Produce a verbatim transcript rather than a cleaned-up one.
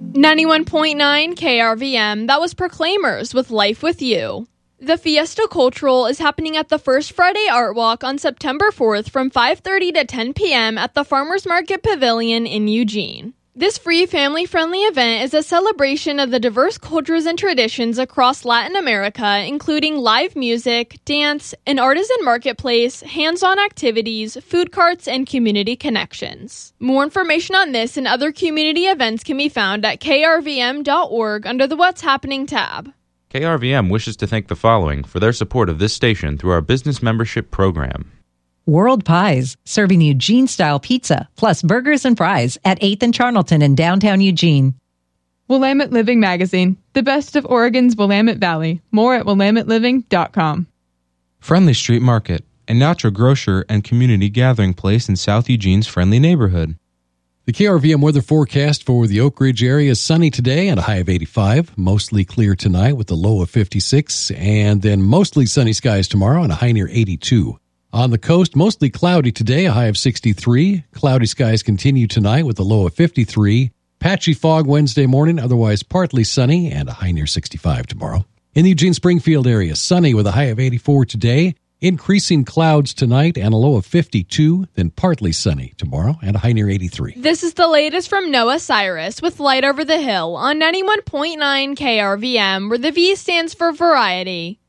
ninety-one point nine K R V M, that was Proclaimers with Life With You. The Fiesta Cultural is happening at the First Friday Art Walk on September fourth from five thirty to ten p.m. at the Farmers Market Pavilion in Eugene. This free family-friendly event is a celebration of the diverse cultures and traditions across Latin America, including live music, dance, an artisan marketplace, hands-on activities, food carts, and community connections. More information on this and other community events can be found at k r v m dot org under the What's Happening tab. K R V M wishes to thank the following for their support of this station through our business membership program. World Pies, serving Eugene-style pizza, plus burgers and fries at eighth and Charnelton in downtown Eugene. Willamette Living Magazine, the best of Oregon's Willamette Valley. More at willamette living dot com. Friendly Street Market, a natural grocer and community gathering place in South Eugene's friendly neighborhood. The K R V M weather forecast for the Oak Ridge area is sunny today and a high of eighty-five. Mostly clear tonight with a low of fifty-six. And then mostly sunny skies tomorrow and a high near eighty-two. On the coast, mostly cloudy today, a high of sixty-three. Cloudy skies continue tonight with a low of fifty-three. Patchy fog Wednesday morning, otherwise partly sunny and a high near sixty-five tomorrow. In the Eugene-Springfield area, sunny with a high of eighty-four today. Increasing clouds tonight and a low of fifty-two, then partly sunny tomorrow and a high near eighty-three. This is the latest from Noah Cyrus with Light Over the Hill on ninety-one point nine K R V M, where the V stands for variety.